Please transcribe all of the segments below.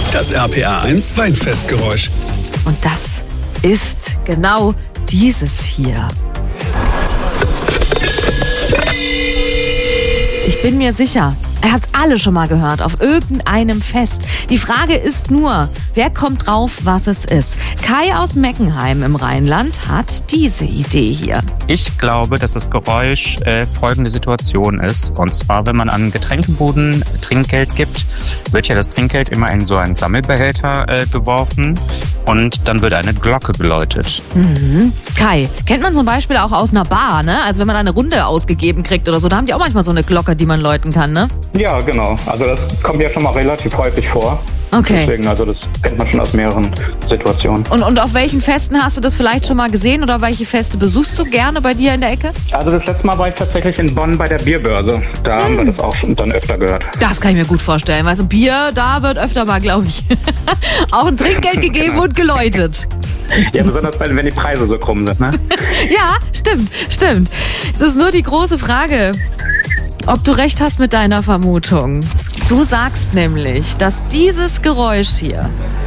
Das RPR 1 Weinfestgeräusch. Und das ist genau dieses hier. Ich bin mir sicher, er hat's alle schon mal gehört, auf irgendeinem Fest. Die Frage ist nur, wer kommt drauf, was es ist? Kai aus Meckenheim im Rheinland hat diese Idee hier. Ich glaube, dass das Geräusch folgende Situation ist. Und zwar, wenn man an Getränkebuden Trinkgeld gibt, wird ja das Trinkgeld immer in so einen Sammelbehälter geworfen und dann wird eine Glocke geläutet. Mhm. Kai, kennt man zum Beispiel auch aus einer Bar, ne? Also wenn man eine Runde ausgegeben kriegt oder so, da haben die auch manchmal so eine Glocke, die man läuten kann, ne? Ja, genau. Also das kommt ja schon mal relativ häufig vor. Okay. Deswegen, also das kennt man schon aus mehreren Situationen. Und auf welchen Festen hast du das vielleicht schon mal gesehen oder welche Feste besuchst du gerne bei dir in der Ecke? Also das letzte Mal war ich tatsächlich in Bonn bei der Bierbörse. Da haben wir das auch schon dann öfter gehört. Das kann ich mir gut vorstellen. Weißt du, Bier, da wird öfter mal, glaube ich, auch ein Trinkgeld gegeben und geläutet. Ja, besonders wenn die Preise so krumm sind, ne? Ja, stimmt. Es ist nur die große Frage, ob du recht hast mit deiner Vermutung. Du sagst nämlich, dass dieses Geräusch hier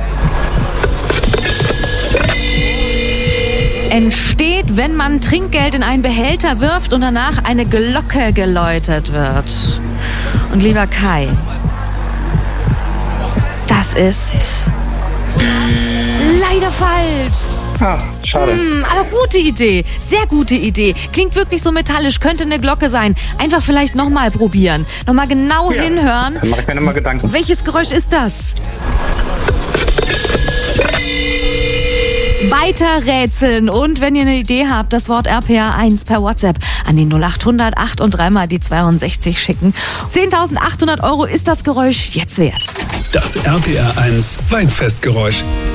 entsteht, wenn man Trinkgeld in einen Behälter wirft und danach eine Glocke geläutet wird. Und lieber Kai, das ist leider falsch. Ah, schade. Aber gute Idee, sehr gute Idee. Klingt wirklich so metallisch, könnte eine Glocke sein. Einfach vielleicht nochmal probieren, nochmal genau hinhören. Dann mache ich mir nochmal Gedanken. Welches Geräusch ist das? Weiter rätseln und wenn ihr eine Idee habt, das Wort RPR 1 per WhatsApp an die 0800 8 und 3 mal die 62 schicken. 10.800 € ist das Geräusch jetzt wert. Das RPR 1 Weinfestgeräusch.